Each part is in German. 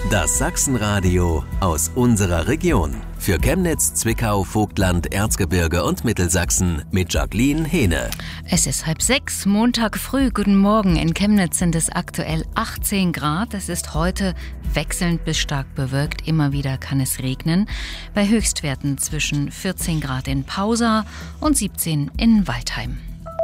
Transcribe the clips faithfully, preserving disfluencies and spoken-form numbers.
Das Sachsenradio aus unserer Region. Für Chemnitz, Zwickau, Vogtland, Erzgebirge und Mittelsachsen mit Jacqueline Hehne. Es ist halb sechs, Montag früh. Guten Morgen. In Chemnitz sind es aktuell achtzehn Grad. Es ist heute wechselnd bis stark bewölkt. Immer wieder kann es regnen. Bei Höchstwerten zwischen vierzehn Grad in Pausa und siebzehn in Waldheim.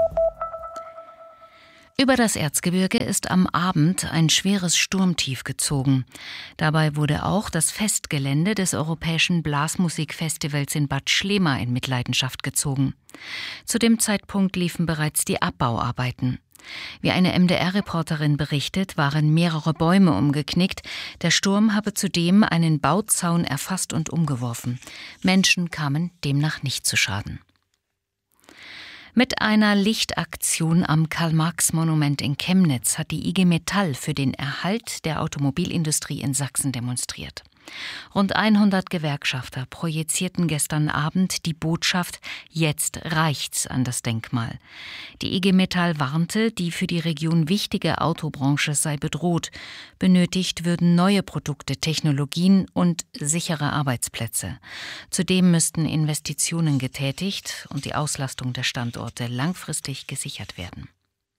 Über das Erzgebirge ist am Abend ein schweres Sturmtief gezogen. Dabei wurde auch das Festgelände des Europäischen Blasmusikfestivals in Bad Schlema in Mitleidenschaft gezogen. Zu dem Zeitpunkt liefen bereits die Abbauarbeiten. Wie eine M D R-Reporterin berichtet, waren mehrere Bäume umgeknickt. Der Sturm habe zudem einen Bauzaun erfasst und umgeworfen. Menschen kamen demnach nicht zu Schaden. Mit einer Lichtaktion am Karl-Marx-Monument in Chemnitz hat die I G Metall für den Erhalt der Automobilindustrie in Sachsen demonstriert. Rund hundert Gewerkschafter projizierten gestern Abend die Botschaft „Jetzt reicht's" an das Denkmal. Die I G Metall warnte, die für die Region wichtige Autobranche sei bedroht. Benötigt würden neue Produkte, Technologien und sichere Arbeitsplätze. Zudem müssten Investitionen getätigt und die Auslastung der Standorte langfristig gesichert werden.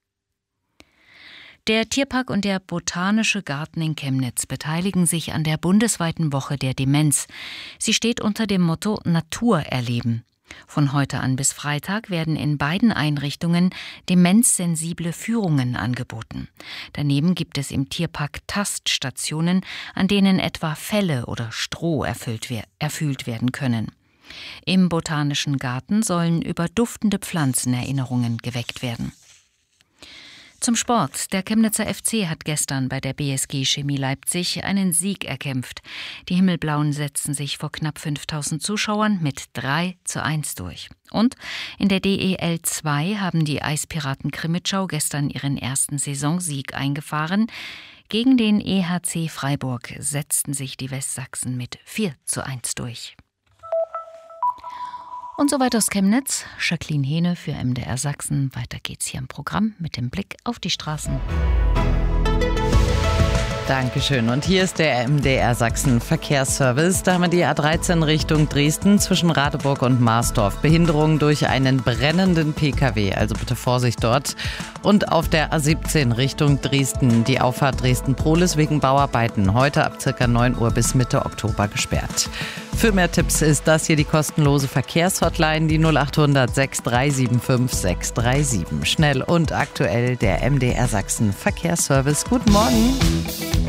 Der Tierpark und der Botanische Garten in Chemnitz beteiligen sich an der bundesweiten Woche der Demenz. Sie steht unter dem Motto Natur erleben. Von heute an bis Freitag werden in beiden Einrichtungen demenzsensible Führungen angeboten. Daneben gibt es im Tierpark Taststationen, an denen etwa Felle oder Stroh erfüllt, erfühlt werden können. Im Botanischen Garten sollen über duftende Pflanzen Erinnerungen geweckt werden. Zum Sport. Der Chemnitzer F C hat gestern bei der B S G Chemie Leipzig einen Sieg erkämpft. Die Himmelblauen setzten sich vor knapp fünftausend Zuschauern mit drei zu eins durch. Und in der D E L zwei haben die Eispiraten Krimitschau gestern ihren ersten Saisonsieg eingefahren. Gegen den E H C Freiburg setzten sich die Westsachsen mit vier zu eins durch. Und soweit aus Chemnitz, Jacqueline Hehne für M D R Sachsen. Weiter geht's hier im Programm mit dem Blick auf die Straßen. Dankeschön. Und hier ist der M D R Sachsen Verkehrsservice. Da haben wir die A dreizehn Richtung Dresden zwischen Radeburg und Marsdorf. Behinderung durch einen brennenden P K W, also bitte Vorsicht dort. Und auf der A siebzehn Richtung Dresden die Auffahrt Dresden-Prohlis wegen Bauarbeiten. Heute ab ca. neun Uhr bis Mitte Oktober gesperrt. Für mehr Tipps ist das hier die kostenlose Verkehrshotline, die null acht hundert sechs drei sieben fünf sechs drei sieben. Schnell und aktuell der M D R Sachsen Verkehrsservice. Guten Morgen.